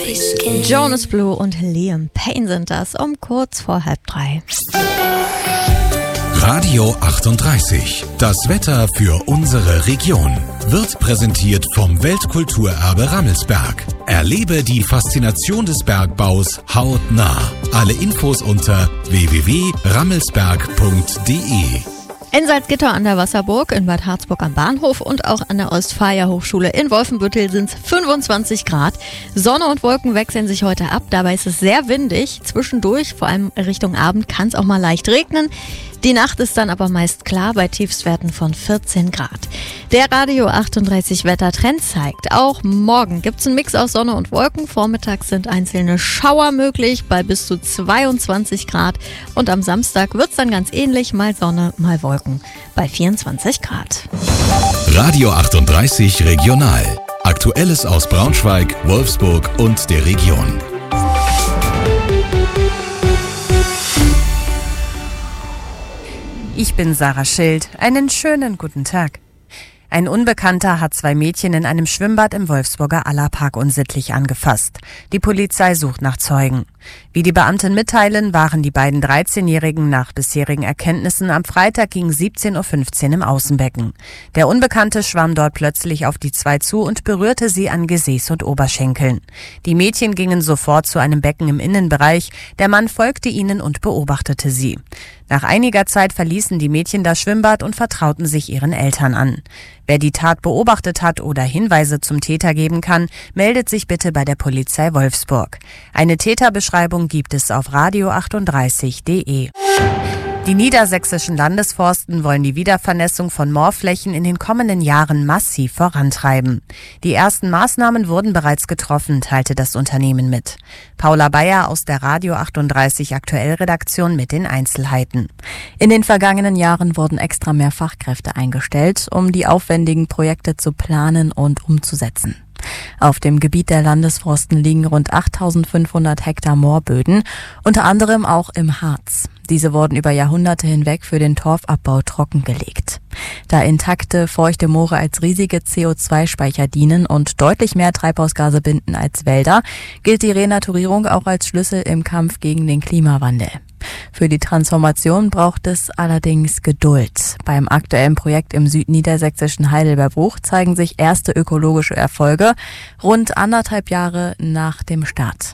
Jonas Blue und Liam Payne sind das um kurz vor 2:30. Radio 38. Das Wetter für unsere Region wird präsentiert vom Weltkulturerbe Rammelsberg. Erlebe die Faszination des Bergbaus hautnah. Alle Infos unter www.rammelsberg.de. In Salzgitter an der Wasserburg, in Bad Harzburg am Bahnhof und auch an der Ostfalia-Hochschule in Wolfenbüttel sind es 25 Grad. Sonne und Wolken wechseln sich heute ab. Dabei ist es sehr windig. Zwischendurch, vor allem Richtung Abend, kann es auch mal leicht regnen. Die Nacht ist dann aber meist klar bei Tiefstwerten von 14 Grad. Der Radio 38 Wettertrend zeigt, auch morgen gibt es einen Mix aus Sonne und Wolken. Vormittags sind einzelne Schauer möglich bei bis zu 22 Grad. Und am Samstag wird es dann ganz ähnlich, mal Sonne, mal Wolken bei 24 Grad. Radio 38 Regional. Aktuelles aus Braunschweig, Wolfsburg und der Region. Ich bin Sarah Schild. Einen schönen guten Tag. Ein Unbekannter hat 2 Mädchen in einem Schwimmbad im Wolfsburger Allerpark unsittlich angefasst. Die Polizei sucht nach Zeugen. Wie die Beamten mitteilen, waren die beiden 13-Jährigen nach bisherigen Erkenntnissen am Freitag gegen 17:15 Uhr im Außenbecken. Der Unbekannte schwamm dort plötzlich auf die 2 zu und berührte sie an Gesäß und Oberschenkeln. Die Mädchen gingen sofort zu einem Becken im Innenbereich. Der Mann folgte ihnen und beobachtete sie. Nach einiger Zeit verließen die Mädchen das Schwimmbad und vertrauten sich ihren Eltern an. Wer die Tat beobachtet hat oder Hinweise zum Täter geben kann, meldet sich bitte bei der Polizei Wolfsburg. Eine Täterbeschreibung gibt es auf radio38.de. Die niedersächsischen Landesforsten wollen die Wiedervernässung von Moorflächen in den kommenden Jahren massiv vorantreiben. Die ersten Maßnahmen wurden bereits getroffen, teilte das Unternehmen mit. Paula Bayer aus der Radio 38 Aktuell-Redaktion mit den Einzelheiten. In den vergangenen Jahren wurden extra mehr Fachkräfte eingestellt, um die aufwendigen Projekte zu planen und umzusetzen. Auf dem Gebiet der Landesforsten liegen rund 8.500 Hektar Moorböden, unter anderem auch im Harz. Diese wurden über Jahrhunderte hinweg für den Torfabbau trockengelegt. Da intakte, feuchte Moore als riesige CO2-Speicher dienen und deutlich mehr Treibhausgase binden als Wälder, gilt die Renaturierung auch als Schlüssel im Kampf gegen den Klimawandel. Für die Transformation braucht es allerdings Geduld. Beim aktuellen Projekt im südniedersächsischen Heidelbergbruch zeigen sich erste ökologische Erfolge, rund 1,5 Jahre nach dem Start.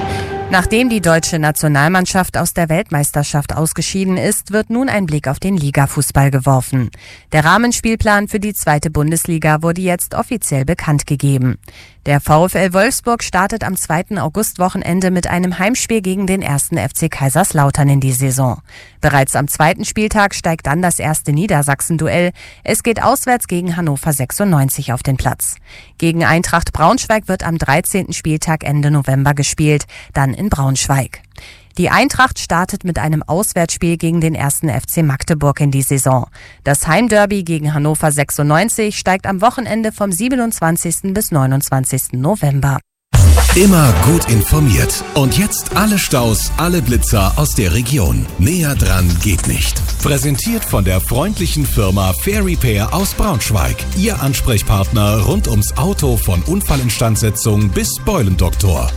Nachdem die deutsche Nationalmannschaft aus der Weltmeisterschaft ausgeschieden ist, wird nun ein Blick auf den Ligafußball geworfen. Der Rahmenspielplan für die 2. Bundesliga wurde jetzt offiziell bekannt gegeben. Der VfL Wolfsburg startet am 2. Augustwochenende mit einem Heimspiel gegen den 1. FC Kaiserslautern in die Saison. Bereits am 2. Spieltag steigt dann das erste Niedersachsen-Duell. Es geht auswärts gegen Hannover 96 auf den Platz. Gegen Eintracht Braunschweig wird am 13. Spieltag Ende November gespielt, dann in Braunschweig. Die Eintracht startet mit einem Auswärtsspiel gegen den 1. FC Magdeburg in die Saison. Das Heimderby gegen Hannover 96 steigt am Wochenende vom 27. bis 29. November. Immer gut informiert. Und jetzt alle Staus, alle Blitzer aus der Region. Näher dran geht nicht. Präsentiert von der freundlichen Firma Fair Repair aus Braunschweig. Ihr Ansprechpartner rund ums Auto von Unfallinstandsetzung bis Beulendoktor.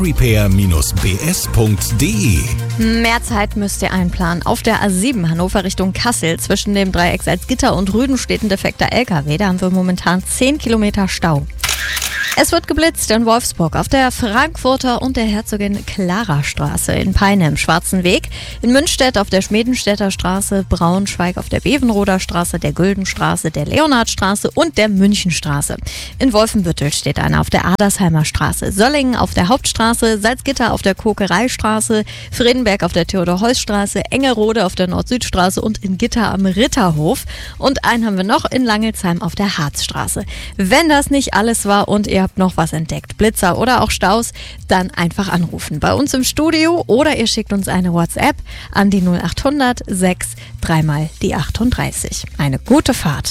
fairrepair-bs.de. Mehr Zeit müsst ihr einplanen. Auf der A7 Hannover Richtung Kassel zwischen dem Dreieck Salzgitter und Rüden steht ein defekter LKW. Da haben wir momentan 10 Kilometer Stau. Es wird geblitzt in Wolfsburg auf der Frankfurter und der Herzogin Clara Straße, in Peine im Schwarzen Weg, in Münstedt auf der Schmedenstädter Straße, Braunschweig auf der Bevenroder Straße, der Güldenstraße, der Leonhardstraße und der Münchenstraße. In Wolfenbüttel steht einer auf der Adersheimer Straße, Söllingen auf der Hauptstraße, Salzgitter auf der Kokereistraße, Fredenberg auf der Theodor-Heuss-Straße, Engerode auf der Nord-Süd-Straße und in Gitter am Ritterhof. Und einen haben wir noch in Langelsheim auf der Harzstraße. Wenn das nicht alles war und ihr habt noch was entdeckt, Blitzer oder auch Staus, dann einfach anrufen bei uns im Studio oder ihr schickt uns eine WhatsApp an die 0800 6 3 mal die 38. Eine gute Fahrt.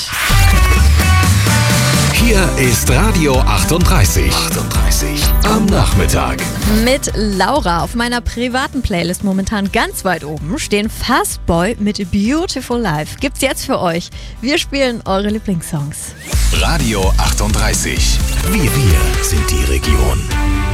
Hier ist Radio 38. 38 am Nachmittag. Mit Laura auf meiner privaten Playlist momentan ganz weit oben stehen Fastboy mit Beautiful Life. Gibt's jetzt für euch. Wir spielen eure Lieblingssongs. Radio 38. Wir sind die Region.